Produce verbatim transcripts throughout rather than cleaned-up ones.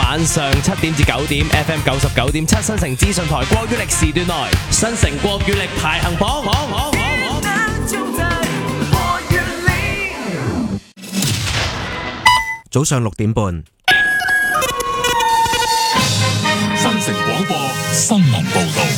晚上七點至九點 F M 九十九點七新城資訊台國語力時段內，新城國語力排行榜。 早上六點半， 新城廣播新聞報道。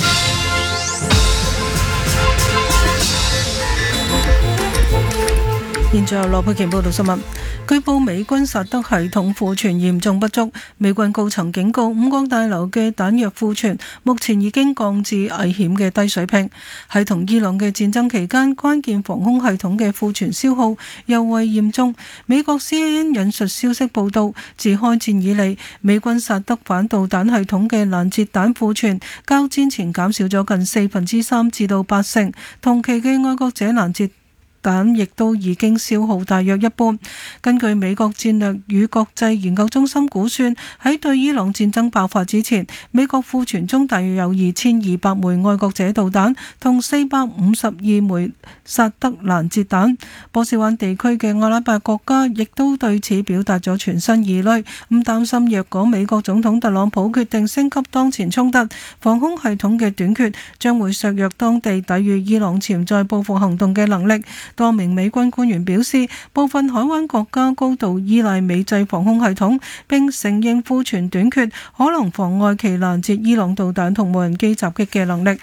現在由羅佩琪報道新聞。據報美軍薩德系統庫存嚴重不足，美軍高層警告五角大樓嘅彈藥庫存目前已經降至危險嘅低水平。喺同伊朗嘅戰爭期間，關鍵防空系統嘅庫存消耗尤為嚴重。美國 C N N 引述消息報道，自開戰以嚟，美軍薩德反導彈系統嘅攔截彈庫存較戰前減少咗近四分之三至到八成，同期嘅愛國者攔截彈亦都已經消耗大約一半。根據美國戰略與國際研究中心估算，喺對伊朗戰爭爆發之前，美國庫存中大約有二千二百枚愛國者導彈同四百五十二枚薩德攔截彈。波斯灣地區嘅阿拉伯國家亦都對此表達咗全新疑慮，咁擔心若果美國總統特朗普決定升級當前衝突，防空系統嘅短缺將會削弱當地抵禦伊朗潛在報復行動嘅能力。多名美軍官員表示，部分海灣國家高度依賴美製防空系統，並承認庫存短缺可能妨礙其攔截伊朗導彈同無人機襲擊嘅能力。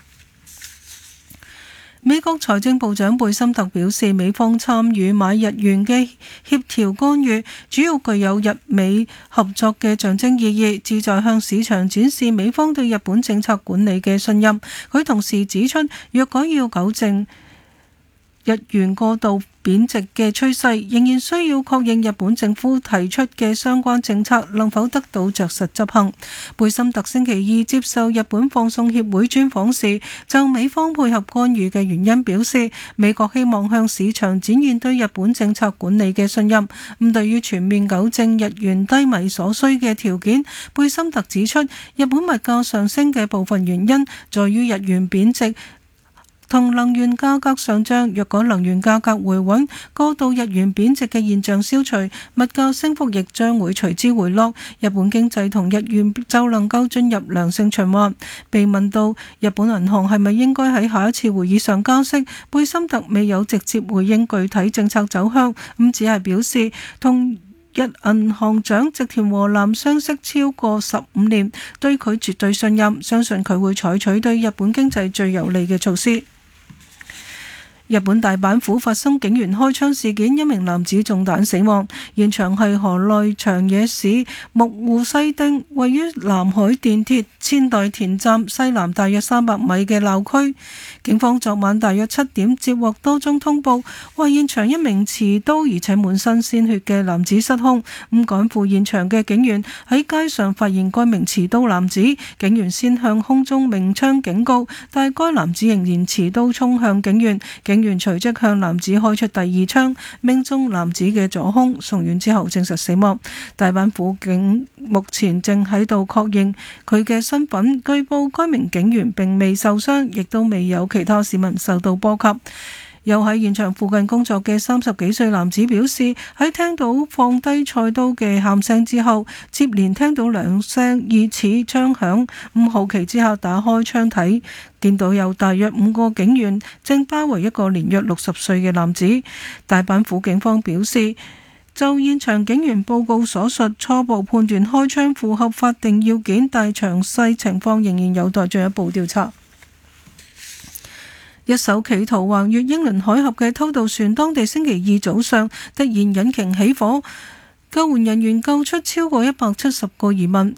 美國財政部長貝森特表示，美方參與買日元嘅協調干預，主要具有日美合作嘅象徵意義，旨在向市場展示美方對日本政策管理嘅信任。佢同時指出，若果要糾正日元過度貶值嘅趨勢，仍然需要確認日本政府提出嘅相關政策能否得到着實執行。貝森特星期二接受日本放送協會專訪時，就美方配合干預嘅原因表示，美國希望向市場展現對日本政策管理嘅信任。咁對於全面糾正日元低迷所需嘅條件，貝森特指出，日本物價上升嘅部分原因在於日元貶值同能源價格上漲。若果能源價格回穩，過度日元貶值嘅現象消除，物價升幅亦將會隨之回落，日本經濟同日元就能夠進入良性循環。被問到日本銀行係咪應該喺下一次會議上加息，貝森特未有直接回應具體政策走向，咁只係表示同日銀行長植田和男相識超過十五年，對佢絕對信任，相信佢會採取對日本經濟最有利嘅措施。日本大阪府發生警員開槍事件，一名男子中彈死亡。現場係河內長野市木戶西町，位於南海電鐵千代田站西南大約三百米嘅鬧區。警方昨晚大約七點接獲多宗通報，話現場一名持刀而且滿身鮮血嘅男子失兇。咁趕赴現場嘅警員喺街上發現該名持刀男子，警員先向空中鳴槍警告，但係該男子仍然持刀衝向警員。警員隨即向男子開出第二槍，命中男子嘅左胸，送院之後證實死亡。大阪府警目前正喺度確認佢嘅身份，據報該名警員並未受傷，亦都未有其他市民受到波及。又喺現場附近工作嘅三十幾歲男子表示，喺聽到放低菜刀嘅喊聲之後，接連聽到兩聲疑似槍響，咁好奇之下打開窗睇，見到有大約五個警員正包圍一個年約六十歲嘅男子。大阪府警方表示，就現場警員報告所述，初步判斷開槍符合法定要件，但詳細情況仍然有待進一步調查。一艘企圖橫越英倫海峽嘅偷渡船，當地星期二早上突然引擎起火，救援人員救出超過一百七十個移民。